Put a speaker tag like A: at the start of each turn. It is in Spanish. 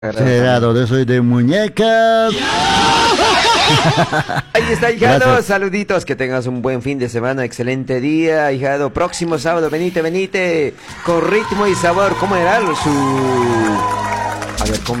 A: Cerrado, yo soy de muñecas.
B: Ahí está, hijado.
A: Gracias.
B: Saluditos, que tengas un buen fin de semana, excelente día, hijado. Próximo sábado, venite, venite. Con ritmo y sabor. ¿Cómo era su...? A ver, ¿cómo